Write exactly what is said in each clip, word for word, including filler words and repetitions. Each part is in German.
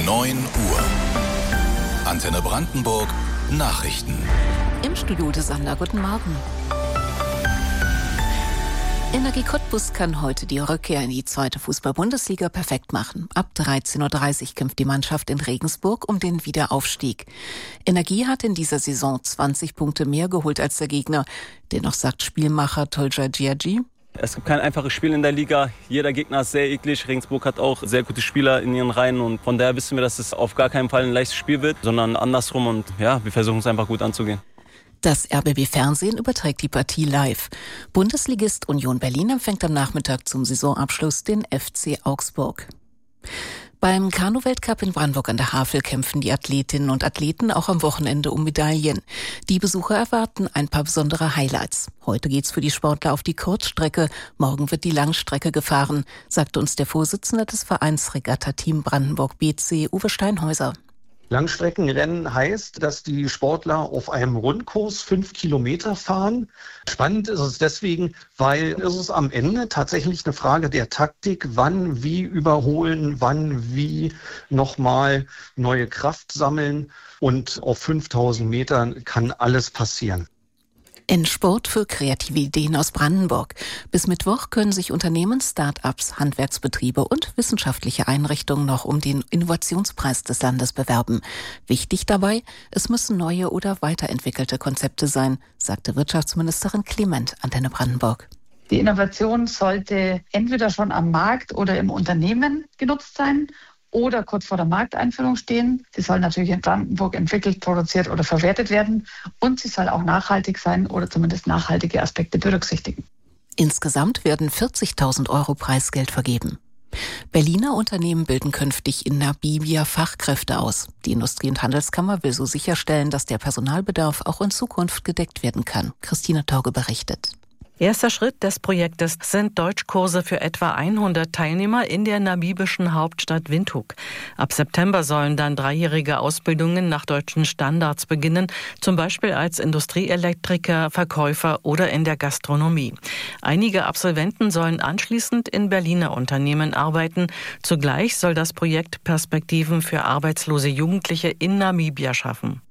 neun Uhr. Antenne Brandenburg Nachrichten. Im Studio des Sander, guten Morgen. Energie Cottbus kann heute die Rückkehr in die zweite Fußball-Bundesliga perfekt machen. Ab dreizehn Uhr dreißig kämpft die Mannschaft in Regensburg um den Wiederaufstieg. Energie hat in dieser Saison zwanzig Punkte mehr geholt als der Gegner. Dennoch sagt Spielmacher Tolga Giagi: Es gibt kein einfaches Spiel in der Liga. Jeder Gegner ist sehr eklig. Regensburg hat auch sehr gute Spieler in ihren Reihen. Und von daher wissen wir, dass es auf gar keinen Fall ein leichtes Spiel wird, sondern andersrum. Und ja, wir versuchen es einfach gut anzugehen. Das R B B Fernsehen überträgt die Partie live. Bundesligist Union Berlin empfängt am Nachmittag zum Saisonabschluss den F C Augsburg. Beim Kanu-Weltcup in Brandenburg an der Havel kämpfen die Athletinnen und Athleten auch am Wochenende um Medaillen. Die Besucher erwarten ein paar besondere Highlights. Heute geht's für die Sportler auf die Kurzstrecke, morgen wird die Langstrecke gefahren, sagte uns der Vorsitzende des Vereins Regatta-Team Brandenburg B C, Uwe Steinhäuser. Langstreckenrennen heißt, dass die Sportler auf einem Rundkurs fünf Kilometer fahren. Spannend ist es deswegen, weil es ist am Ende tatsächlich eine Frage der Taktik, wann wie überholen, wann wie nochmal neue Kraft sammeln. Und auf fünftausend Metern kann alles passieren. Endspurt für kreative Ideen aus Brandenburg. Bis Mittwoch können sich Unternehmen, Start-ups, Handwerksbetriebe und wissenschaftliche Einrichtungen noch um den Innovationspreis des Landes bewerben. Wichtig dabei, es müssen neue oder weiterentwickelte Konzepte sein, sagte Wirtschaftsministerin Clement, Antenne Brandenburg. Die Innovation sollte entweder schon am Markt oder im Unternehmen genutzt sein oder kurz vor der Markteinführung stehen. Sie soll natürlich in Brandenburg entwickelt, produziert oder verwertet werden. Und sie soll auch nachhaltig sein oder zumindest nachhaltige Aspekte berücksichtigen. Insgesamt werden vierzigtausend Euro Preisgeld vergeben. Berliner Unternehmen bilden künftig in Namibia Fachkräfte aus. Die Industrie- und Handelskammer will so sicherstellen, dass der Personalbedarf auch in Zukunft gedeckt werden kann. Christine Tauge berichtet. Erster Schritt des Projektes sind Deutschkurse für etwa hundert Teilnehmer in der namibischen Hauptstadt Windhoek. Ab September sollen dann dreijährige Ausbildungen nach deutschen Standards beginnen, zum Beispiel als Industrieelektriker, Verkäufer oder in der Gastronomie. Einige Absolventen sollen anschließend in Berliner Unternehmen arbeiten. Zugleich soll das Projekt Perspektiven für arbeitslose Jugendliche in Namibia schaffen.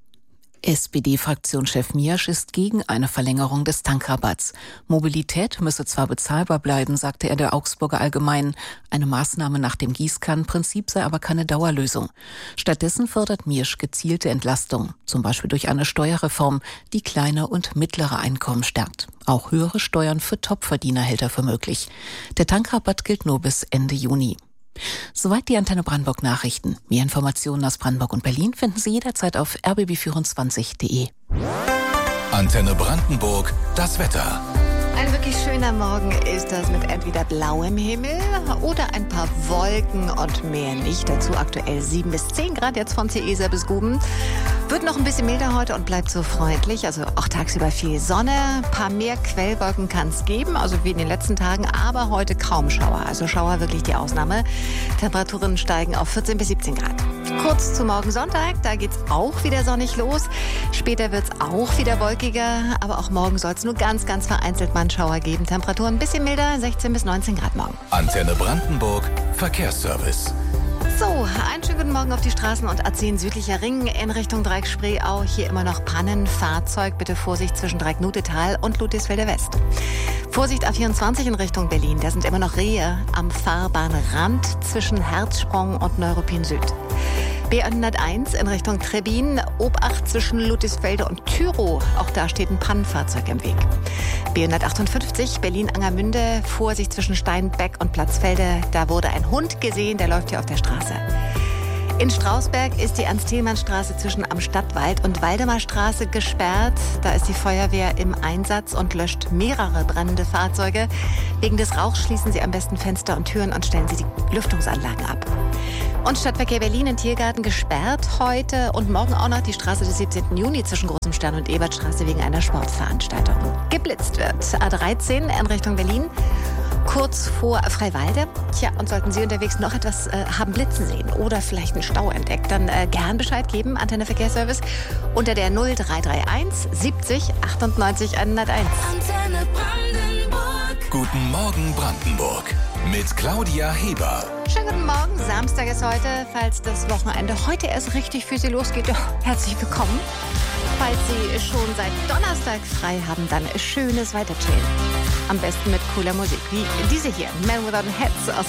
S P D-Fraktionschef Miasch ist gegen eine Verlängerung des Tankrabatts. Mobilität müsse zwar bezahlbar bleiben, sagte er der Augsburger Allgemeinen. Eine Maßnahme nach dem Gießkannenprinzip sei aber keine Dauerlösung. Stattdessen fördert Miasch gezielte Entlastung, zum Beispiel durch eine Steuerreform, die kleine und mittlere Einkommen stärkt. Auch höhere Steuern für Topverdiener hält er für möglich. Der Tankrabatt gilt nur bis Ende Juni. Soweit die Antenne Brandenburg Nachrichten. Mehr Informationen aus Brandenburg und Berlin finden Sie jederzeit auf r b b vierundzwanzig punkt d e. Antenne Brandenburg, das Wetter. Ein wirklich schöner Morgen ist das mit entweder blauem Himmel oder ein paar Wolken und mehr nicht. Dazu aktuell sieben bis zehn Grad, jetzt von Ceesa bis Guben. Wird noch ein bisschen milder heute und bleibt so freundlich. Also auch tagsüber viel Sonne. Ein paar mehr Quellwolken kann es geben, also wie in den letzten Tagen. Aber heute kaum Schauer. Also Schauer wirklich die Ausnahme. Temperaturen steigen auf vierzehn bis siebzehn Grad. Kurz zu morgen Sonntag, da geht's auch wieder sonnig los. Später wird's auch wieder wolkiger. Aber auch morgen soll es nur ganz, ganz vereinzelt mal Schauer geben. Temperaturen ein bisschen milder, sechzehn bis neunzehn Grad morgen. Antenne Brandenburg, Verkehrsservice. So, einen schönen guten Morgen auf die Straßen und A zehn südlicher Ring in Richtung Dreieck-Spreeau. Hier immer noch Pannenfahrzeug. Bitte Vorsicht zwischen Dreieck-Nutetal und Ludwigsfelder West. Vorsicht A vierundzwanzig in Richtung Berlin. Da sind immer noch Rehe am Fahrbahnrand zwischen Herzsprung und Neuruppin Süd. B hunderteins in Richtung Trebin, Obacht zwischen Ludwigsfelde und Tyrow. Auch da steht ein Pannenfahrzeug im Weg. B hundertachtundfünfzig Berlin-Angermünde, Vorsicht zwischen Steinbeck und Platzfelde. Da wurde ein Hund gesehen, der läuft hier auf der Straße. In Strausberg ist die Ernst-Thälmann-Straße zwischen Am Stadtwald und Waldemarstraße gesperrt. Da ist die Feuerwehr im Einsatz und löscht mehrere brennende Fahrzeuge. Wegen des Rauchs schließen Sie am besten Fenster und Türen und stellen Sie die Lüftungsanlagen ab. Und Stadtverkehr Berlin in Tiergarten gesperrt heute und morgen auch noch die Straße des siebzehnten Juni zwischen Großem Stern und Ebertstraße wegen einer Sportveranstaltung. Geblitzt wird A dreizehn in Richtung Berlin, kurz vor Freiwalde. Tja, und sollten Sie unterwegs noch etwas äh, haben blitzen sehen oder vielleicht einen Stau entdeckt, dann äh, gern Bescheid geben, Antenne Verkehrsservice unter der null drei drei eins siebzig achtundneunzig hunderteins. Antenne Brandenburg. Guten Morgen Brandenburg. mit Claudia Heber. Schönen guten Morgen, Samstag ist heute, falls das Wochenende heute erst richtig für Sie losgeht. Ja, herzlich willkommen. Falls Sie schon seit Donnerstag frei haben, dann schönes Weiterchillen. Am besten mit cooler Musik, wie diese hier, Man Without Heads aus